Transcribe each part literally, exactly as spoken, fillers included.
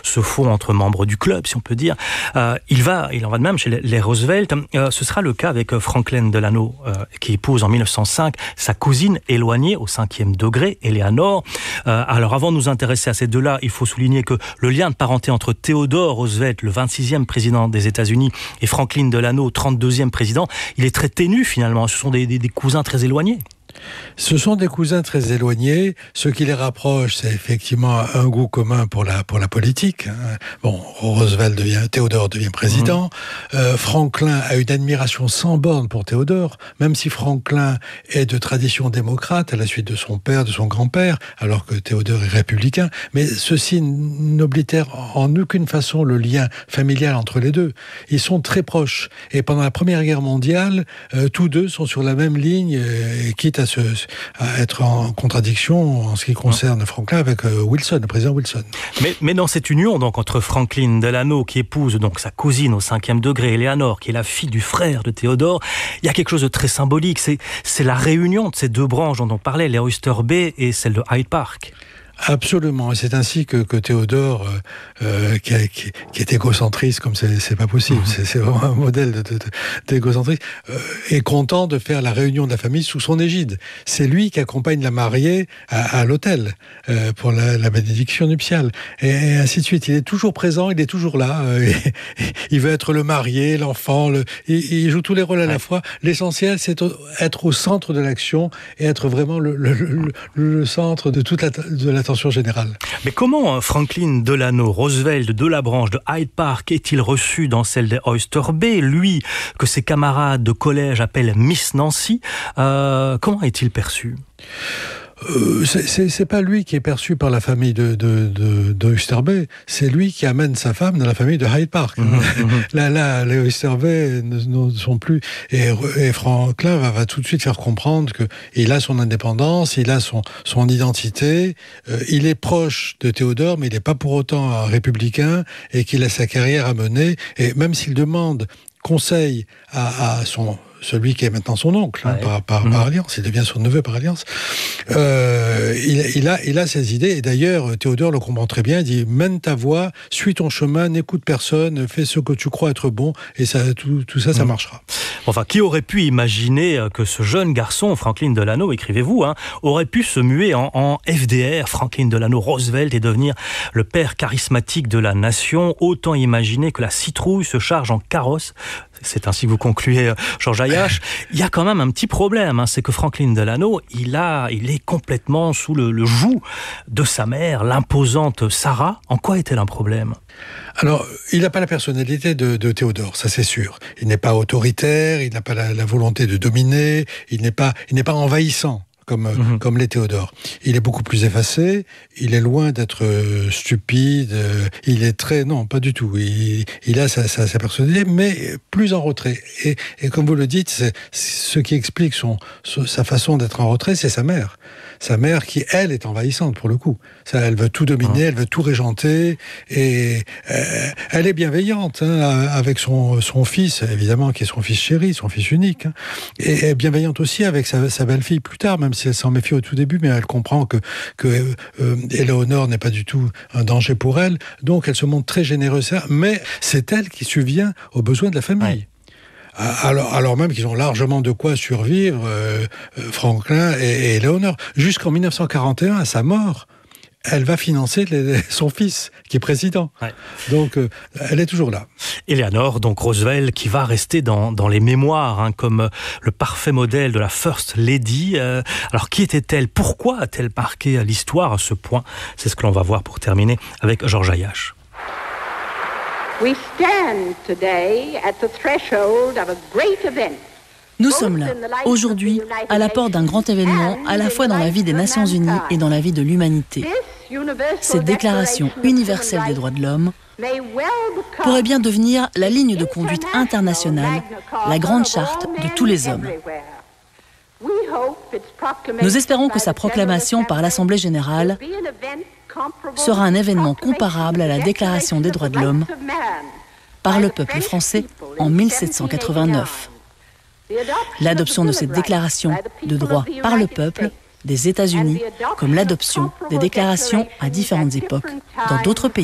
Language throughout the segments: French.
se font entre membres du club, si on peut dire. Euh, il va, il en va de même chez les, les Roosevelt. Euh, ce sera le cas avec Franklin Delano, euh, qui épouse en mille neuf cent cinq sa cousine éloignée au cinquième degré, Eleanor. Euh, alors avant de nous intéresser à ces deux-là, il faut souligner que le lien de parenté entre Theodore Roosevelt, le vingt-sixième président des États-Unis, et Franklin Delano, trente-deuxième président, il est très ténu finalement. Ce sont des, des, des cousins très éloignés. Ce sont des cousins très éloignés. Ce qui les rapproche, c'est effectivement un goût commun pour la, pour la politique. Bon, Roosevelt devient, Theodore devient président. Mmh. Euh, Franklin a une admiration sans borne pour Theodore, même si Franklin est de tradition démocrate à la suite de son père, de son grand-père, alors que Theodore est républicain. Mais ceci n'oblitère en aucune façon le lien familial entre les deux. Ils sont très proches. Et pendant la Première Guerre mondiale, euh, tous deux sont sur la même ligne, euh, quitte à, se, à être en contradiction en ce qui concerne Franklin avec euh, Wilson, le président Wilson. Mais, mais dans cette union donc entre Franklin Delano, qui épouse donc sa cousine au cinquième degré, Eleanor, qui est la fille du frère de Theodore, il y a quelque chose de très symbolique. C'est, c'est la réunion de ces deux branches dont on parlait, les Oyster Bay et celle de Hyde Park. Absolument, et c'est ainsi que, que Théodore, euh, qui, a, qui, qui est égocentriste, comme c'est, c'est pas possible, c'est, c'est vraiment un modèle de, de, de, d'égocentrisme, euh, est content de faire la réunion de la famille sous son égide. C'est lui qui accompagne la mariée à, à l'hôtel euh, pour la, la bénédiction nuptiale, et, et ainsi de suite. Il est toujours présent, il est toujours là, euh, et, et, il veut être le marié, l'enfant, le, il, il joue tous les rôles à la fois. L'essentiel, c'est au, être au centre de l'action et être vraiment le, le, le, le centre de toute la, de l'attention générale. Mais comment Franklin Delano Roosevelt de la branche de Hyde Park est-il reçu dans celle des Oyster Bay, lui que ses camarades de collège appellent Miss Nancy, euh, comment est-il perçu ? Euh, c'est, c'est, c'est pas lui qui est perçu par la famille de, de, de, de Oyster Bay, c'est lui qui amène sa femme dans la famille de Hyde Park. Mmh, mmh. Là, là, les Oyster Bay ne, ne sont plus... Et, et Franklin va, va tout de suite faire comprendre qu'il a son indépendance, il a son, son identité, euh, il est proche de Théodore, mais il n'est pas pour autant un républicain, et qu'il a sa carrière à mener, et même s'il demande conseil à, à son... celui qui est maintenant son oncle, hein, ouais. par, par, mmh. par alliance, il devient son neveu par alliance, euh, il, il, a, il a ses idées, et d'ailleurs, Théodore le comprend très bien, il dit « Mène ta voie, suis ton chemin, n'écoute personne, fais ce que tu crois être bon, et ça, tout, tout ça, mmh. ça marchera. » Enfin, qui aurait pu imaginer que ce jeune garçon, Franklin Delano, écrivez-vous, hein, aurait pu se muer en, en F D R, Franklin Delano Roosevelt, et devenir le père charismatique de la nation. Autant imaginer que la citrouille se charge en carrosse. C'est ainsi que vous concluez, Georges Ayache. Il y a quand même un petit problème, hein, c'est que Franklin Delano, il, a, il est complètement sous le, le joug de sa mère, l'imposante Sarah. En quoi est-elle un problème ? Alors, il n'a pas la personnalité de, de Théodore, ça c'est sûr. Il n'est pas autoritaire, il n'a pas la, la volonté de dominer, il n'est pas, il n'est pas envahissant. Comme, mmh. comme l'est Théodore. Il est beaucoup plus effacé, il est loin d'être euh, stupide, euh, il est très... Non, pas du tout. Il, il a sa, sa, sa personnalité, mais plus en retrait. Et, et comme vous le dites, c'est, ce qui explique son, sa façon d'être en retrait, c'est sa mère. Sa mère qui, elle, est envahissante pour le coup. Ça, elle veut tout dominer, mmh. elle veut tout régenter, et euh, elle est bienveillante hein, avec son, son fils, évidemment, qui est son fils chéri, son fils unique, hein, et, et bienveillante aussi avec sa, sa belle-fille plus tard, même si elle s'en méfie au tout début, mais elle comprend que, que euh, Éléonore n'est pas du tout un danger pour elle, donc elle se montre très généreuse, mais c'est elle qui subvient aux besoins de la famille. Ouais. Alors, alors même qu'ils ont largement de quoi survivre, euh, Franklin et, et Éléonore. Jusqu'en dix-neuf cent quarante et un, à sa mort, elle va financer les, son fils, qui est président. Ouais. Donc, euh, elle est toujours là. Eleanor, donc Roosevelt, qui va rester dans, dans les mémoires hein, comme le parfait modèle de la First Lady. Euh, alors, qui était-elle ? Pourquoi a-t-elle marqué l'histoire à ce point ? C'est ce que l'on va voir pour terminer avec Georges Ayache. Nous sommes là, aujourd'hui, à la porte d'un grand événement, à la fois dans la vie des Nations Unies et dans la vie de l'humanité. Cette déclaration universelle des droits de l'homme pourrait bien devenir la ligne de conduite internationale, la grande charte de tous les hommes. Nous espérons que sa proclamation par l'Assemblée générale sera un événement comparable à la Déclaration des droits de l'homme par le peuple français en mille sept cent quatre-vingt-neuf. L'adoption de cette déclaration de droits par le peuple des États-Unis, comme l'adoption des déclarations à différentes époques dans d'autres pays.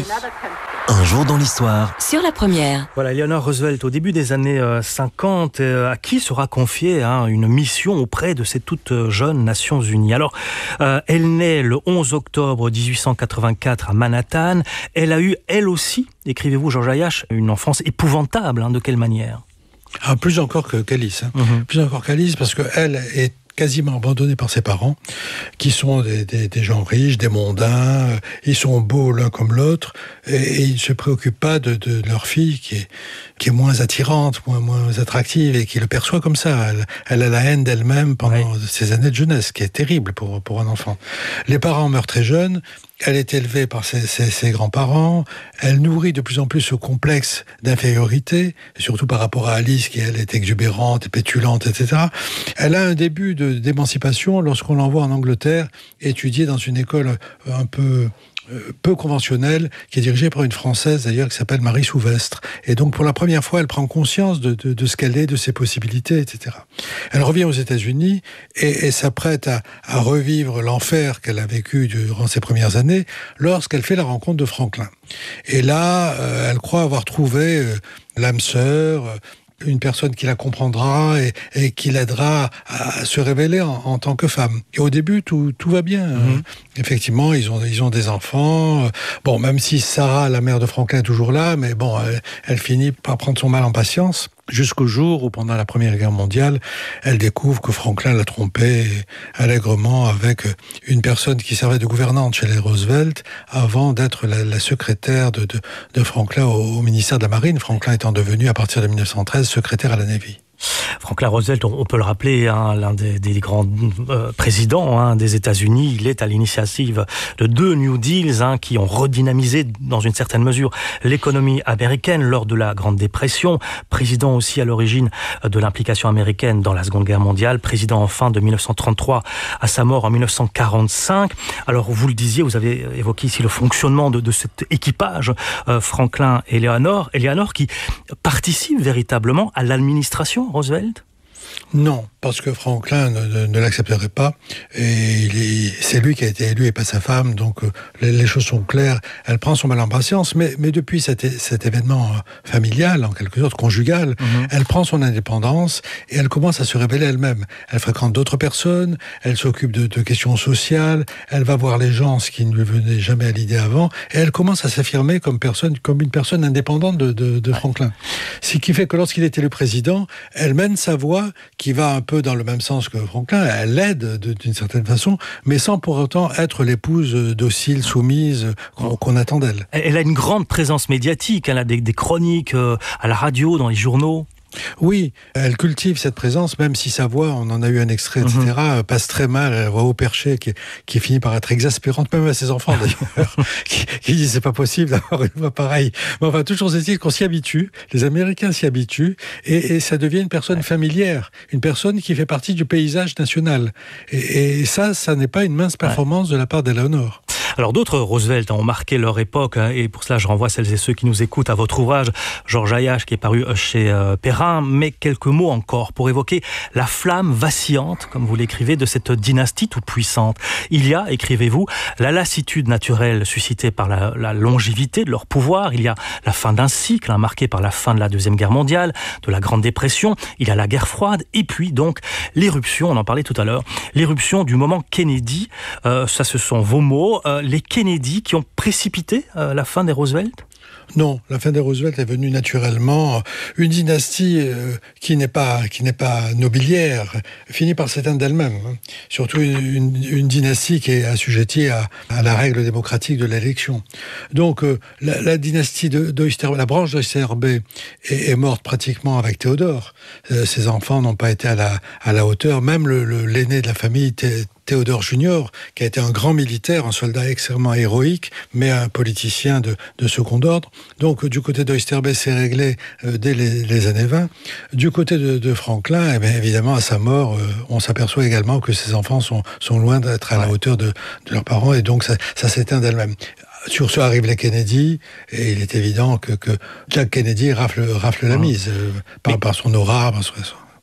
Un jour dans l'histoire. Sur la première. Voilà, Eleanor Roosevelt, au début des années cinquante, euh, à qui sera confiée hein, une mission auprès de ces toutes jeunes Nations Unies. Alors, euh, elle naît le onze octobre dix-huit cent quatre-vingt-quatre à Manhattan. Elle a eu, elle aussi, écrivez-vous Georges Ayache, une enfance épouvantable. Hein, de quelle manière ? Ah, plus encore que qu'Alice. Hein. Mm-hmm. Plus encore qu'Alice, parce qu'elle est quasiment abandonnée par ses parents, qui sont des, des, des gens riches, des mondains, ils sont beaux l'un comme l'autre, et, et ils ne se préoccupent pas de, de, de leur fille, qui est, qui est moins attirante, moins, moins attractive, et qui le perçoit comme ça. Elle, elle a la haine d'elle-même pendant oui. ses années de jeunesse, qui est terrible pour, pour un enfant. Les parents meurent très jeunes, elle est élevée par ses, ses, ses grands-parents, elle nourrit de plus en plus ce complexe d'infériorité, surtout par rapport à Alice, qui elle est exubérante et pétulante, et cetera. Elle a un début de, d'émancipation lorsqu'on l'envoie en Angleterre étudier dans une école un peu... peu conventionnelle, qui est dirigée par une Française d'ailleurs, qui s'appelle Marie Souvestre. Et donc pour la première fois, elle prend conscience de, de, de ce qu'elle est, de ses possibilités, et cetera. Elle revient aux États-Unis et, et s'apprête à, à revivre l'enfer qu'elle a vécu durant ses premières années lorsqu'elle fait la rencontre de Franklin. Et là, euh, elle croit avoir trouvé euh, l'âme sœur, euh, une personne qui la comprendra et, et qui l'aidera à se révéler en, en tant que femme. Et au début, tout, tout va bien. Mm-hmm. Effectivement, ils ont, ils ont des enfants. Bon, même si Sarah, la mère de Franklin, est toujours là, mais bon, elle, elle finit par prendre son mal en patience. Jusqu'au jour où, pendant la Première Guerre mondiale, elle découvre que Franklin l'a trompée allègrement avec une personne qui servait de gouvernante chez les Roosevelt avant d'être la, la secrétaire de, de, de Franklin au, au ministère de la Marine, Franklin étant devenu, à partir de dix-neuf cent treize, secrétaire à la Navy. Franklin Roosevelt, on peut le rappeler, hein, l'un des, des grands euh, présidents hein, des États-Unis. Il est à l'initiative de deux New Deals hein, qui ont redynamisé, dans une certaine mesure, l'économie américaine lors de la Grande Dépression. Président aussi à l'origine de l'implication américaine dans la Seconde Guerre mondiale. Président enfin de dix-neuf cent trente-trois à sa mort en dix-neuf cent quarante-cinq. Alors, vous le disiez, vous avez évoqué ici le fonctionnement de, de cet équipage, euh, Franklin et Eleanor. Eleanor qui participe véritablement à l'administration Roosevelt ? Non, parce que Franklin ne, ne, ne l'accepterait pas. Et il est, c'est lui qui a été élu et pas sa femme. Donc euh, les, les choses sont claires. Elle prend son mal en patience. Mais, mais depuis cet, cet événement familial, en quelque sorte conjugal, mm-hmm. elle prend son indépendance et elle commence à se révéler elle-même. Elle fréquente d'autres personnes. Elle s'occupe de, de questions sociales. Elle va voir les gens, ce qui ne lui venait jamais à l'idée avant. Et elle commence à s'affirmer comme, personne, comme une personne indépendante de, de, de Franklin. Ce qui fait que lorsqu'il est élu président, elle mène sa voix qui va un peu dans le même sens que Franklin, elle l'aide d'une certaine façon, mais sans pour autant être l'épouse docile, soumise qu'on, qu'on attend d'elle. Elle a une grande présence médiatique, elle a des, des chroniques à la radio, dans les journaux. Oui, elle cultive cette présence, même si sa voix, on en a eu un extrait, et cetera, mm-hmm. passe très mal, la voix haut perché, qui, qui finit par être exaspérante, même à ses enfants d'ailleurs, qui, qui disent c'est pas possible d'avoir une voix pareille. Mais enfin, toujours est-il qu'on s'y habitue, les Américains s'y habituent, et, et ça devient une personne familière, une personne qui fait partie du paysage national. Et, et ça, ça n'est pas une mince performance ouais. de la part d'Eleanor. Alors d'autres Roosevelt ont marqué leur époque, hein, et pour cela je renvoie celles et ceux qui nous écoutent à votre ouvrage, Georges Ayache, qui est paru chez euh, Perrin, mais quelques mots encore pour évoquer la flamme vacillante, comme vous l'écrivez, de cette dynastie toute puissante. Il y a, écrivez-vous, la lassitude naturelle suscitée par la, la longévité de leur pouvoir, il y a la fin d'un cycle, hein, marqué par la fin de la Deuxième Guerre mondiale, de la Grande Dépression, il y a la guerre froide, et puis donc l'éruption, on en parlait tout à l'heure, l'éruption du moment Kennedy, euh, ça ce sont vos mots, euh, les Kennedy qui ont précipité euh, la fin des Roosevelt ? Non, la fin des Roosevelt est venue naturellement. Une dynastie euh, qui n'est pas qui n'est pas nobiliaire finit par s'éteindre d'elle-même. Hein. Surtout une, une, une dynastie qui est assujettie à, à la règle démocratique de l'élection. Donc euh, la, la dynastie de, d'Oyster, la branche d'Oysterbay est, est morte pratiquement avec Théodore. Euh, ses enfants n'ont pas été à la à la hauteur. Même le, le, l'aîné de la famille, Thé, Théodore Junior, qui a été un grand militaire, un soldat extrêmement héroïque, mais un politicien de, de second ordre. Donc, du côté d'Oysterbay, c'est réglé euh, dès les, les années vingt. Du côté de, de Franklin, eh bien, évidemment, à sa mort, euh, on s'aperçoit également que ses enfants sont, sont loin d'être à ouais. la hauteur de, de leurs parents, et donc ça, ça s'éteint d'elle-même. Sur ce arrivent les Kennedy, et il est évident que, que Jack Kennedy rafle, rafle la mise, euh, par, par son aura, par son...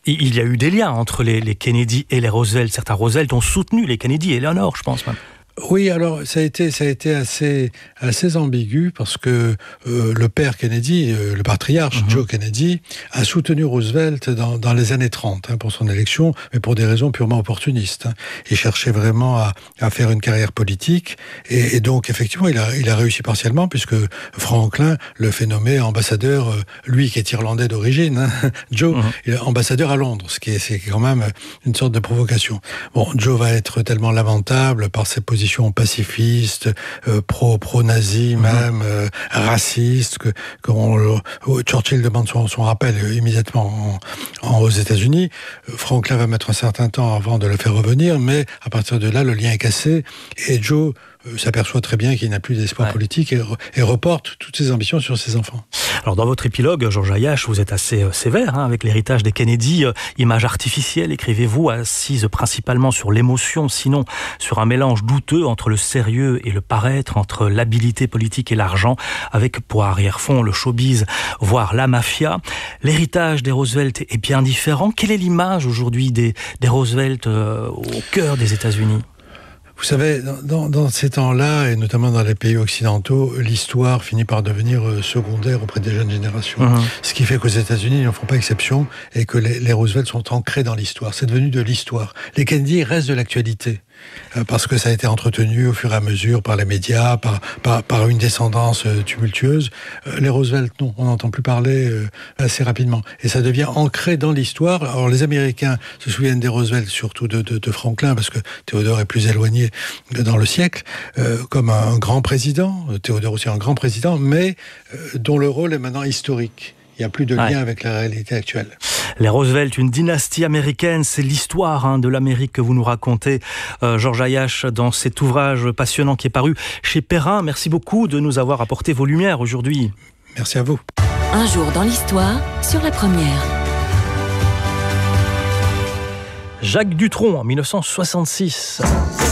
Il y a eu des liens entre les, les Kennedy et les Roosevelt. Certains Roosevelt ont soutenu les Kennedy et Eleanor, je pense même. Oui, alors ça a été ça a été assez assez ambigu parce que euh, le père Kennedy, euh, le patriarche mm-hmm. Joe Kennedy, a soutenu Roosevelt dans, dans les années trente hein, pour son élection, mais pour des raisons purement opportunistes. Hein. Il cherchait vraiment à, à faire une carrière politique et, et donc effectivement il a il a réussi partiellement puisque Franklin le fait nommer ambassadeur, euh, lui qui est irlandais d'origine, hein, Joe, mm-hmm. il est ambassadeur à Londres, ce qui est c'est quand même une sorte de provocation. Bon, Joe va être tellement lamentable par ses positions pacifiste, euh, pro pro nazi même, euh, raciste que, que on, euh, Churchill demande son, son rappel euh, immédiatement en, en, aux États-Unis. Euh, Franklin va mettre un certain temps avant de le faire revenir, mais à partir de là, le lien est cassé et Joe euh, s'aperçoit très bien qu'il n'a plus d'espoir ouais. politique et, et reporte toutes ses ambitions sur ses enfants. Alors dans votre épilogue, Georges Hayash, vous êtes assez euh, sévère hein, avec l'héritage des Kennedy, euh, image artificielle, écrivez-vous, assise principalement sur l'émotion, sinon sur un mélange douteux entre le sérieux et le paraître, entre l'habilité politique et l'argent, avec pour arrière-fond le showbiz, voire la mafia. L'héritage des Roosevelt est bien différent. Quelle est l'image aujourd'hui des, des Roosevelt euh, au cœur des États-Unis ? Vous savez, dans, dans ces temps-là, et notamment dans les pays occidentaux, l'histoire finit par devenir euh, secondaire auprès des jeunes générations. Mmh. Ce qui fait qu'aux États-Unis, ils n'en font pas exception et que les, les Roosevelt sont ancrés dans l'histoire. C'est devenu de l'histoire. Les Kennedy restent de l'actualité. Parce que ça a été entretenu au fur et à mesure par les médias, par, par, par une descendance tumultueuse. Les Roosevelt, non, on n'entend plus parler assez rapidement. Et ça devient ancré dans l'histoire. Alors les Américains se souviennent des Roosevelt, surtout de, de, de Franklin, parce que Théodore est plus éloigné dans le siècle, euh, comme un grand président. Théodore aussi un grand président, mais euh, dont le rôle est maintenant historique. Il n'y a plus de lien ouais. avec la réalité actuelle. Les Roosevelt, une dynastie américaine, c'est l'histoire hein, de l'Amérique que vous nous racontez, euh, Georges Hayash, dans cet ouvrage passionnant qui est paru chez Perrin. Merci beaucoup de nous avoir apporté vos lumières aujourd'hui. Merci à vous. Un jour dans l'histoire, sur la première. Jacques Dutronc, en mille neuf cent soixante-six.